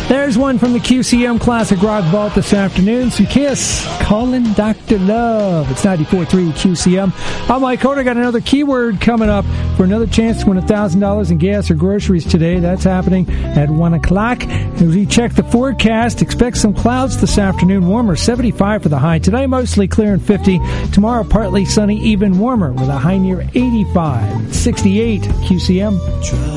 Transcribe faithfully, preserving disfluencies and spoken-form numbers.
There's one from the Q C M Classic Rock Vault this afternoon. Some Kiss, Calling Doctor Love. It's ninety-four point three Q C M. I'm Mike Hoda. Got another keyword coming up for another chance to win one thousand dollars in gas or groceries today. That's happening at one o'clock. As we check the forecast, expect some clouds this afternoon. Warmer, seventy-five for the high. Today, mostly clear and fifty. Tomorrow, partly sunny, even warmer with a high near eighty-five. sixty-eight Q C M.